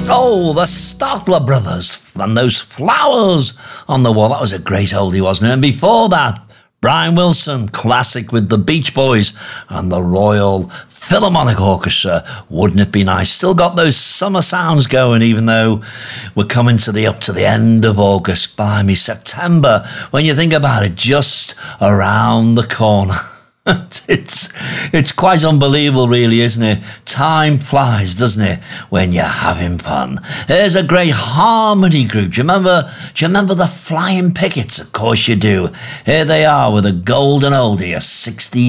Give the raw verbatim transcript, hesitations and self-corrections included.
Oh, the Startler Brothers and those flowers on the wall. That was a great oldie, wasn't it? And before that, Brian Wilson, classic with the Beach Boys and the Royal Philharmonic Orchestra. Wouldn't it be nice? Still got those summer sounds going, even though we're coming to the up to the end of August. Blimey, September, when you think about it, just around the corner. It's it's quite unbelievable, really, isn't it? Time flies, doesn't it, when you're having fun. There's a great harmony group. Do you remember? Do you remember the Flying Pickets? Of course you do. Here they are with a golden oldie, a sixties